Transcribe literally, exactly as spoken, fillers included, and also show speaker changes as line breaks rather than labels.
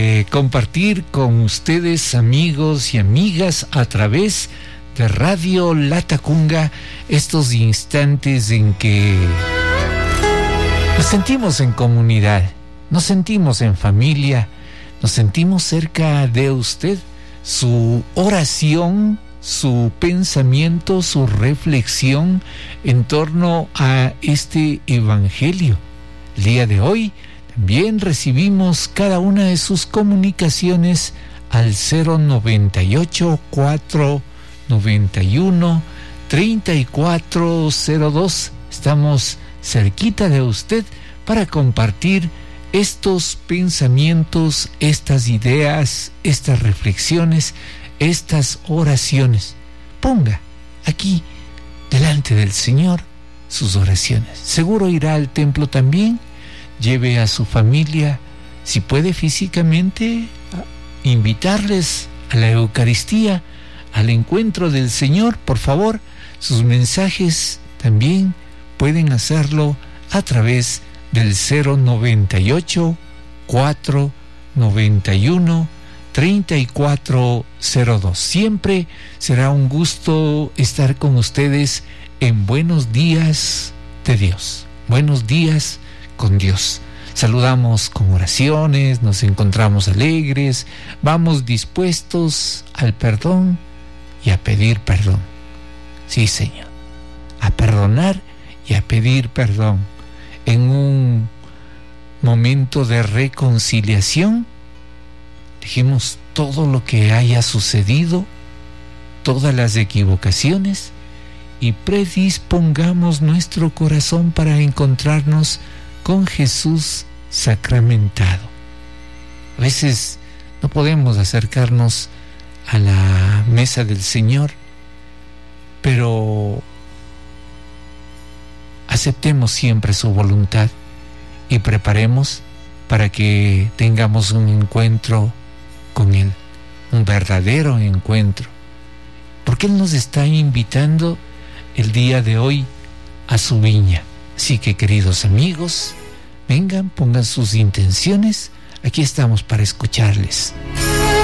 Eh, compartir con ustedes, amigos y amigas, a través de Radio Latacunga, estos instantes en que nos sentimos en comunidad, nos sentimos en familia, nos sentimos cerca de usted. Su oración, su pensamiento, su reflexión en torno a este evangelio. El día de hoy también recibimos cada una de sus comunicaciones al cero noventa y ocho, cuatro noventa y uno, treinta y cuatro cero dos. Estamos cerquita de usted para compartir estos pensamientos, estas ideas, estas reflexiones, estas oraciones. Ponga aquí delante del Señor sus oraciones. Seguro irá al templo también. Lleve a su familia, si puede físicamente, invitarles a la Eucaristía, al encuentro del Señor. Por favor, sus mensajes también pueden hacerlo a través del cero noventa y ocho, cuatro noventa y uno, treinta y cuatro cero dos. Siempre será un gusto estar con ustedes en Buenos Días de Dios. Buenos días con Dios. Saludamos con oraciones, nos encontramos alegres, vamos dispuestos al perdón y a pedir perdón. Sí, Señor, a perdonar y a pedir perdón. En un momento de reconciliación, dijimos todo lo que haya sucedido, todas las equivocaciones, y predispongamos nuestro corazón para encontrarnos con Jesús sacramentado. A veces no podemos acercarnos a la mesa del Señor, pero aceptemos siempre su voluntad y preparemos para que tengamos un encuentro con Él, un verdadero encuentro, porque Él nos está invitando el día de hoy a su viña. Así que, queridos amigos, vengan, pongan sus intenciones, aquí estamos para escucharles.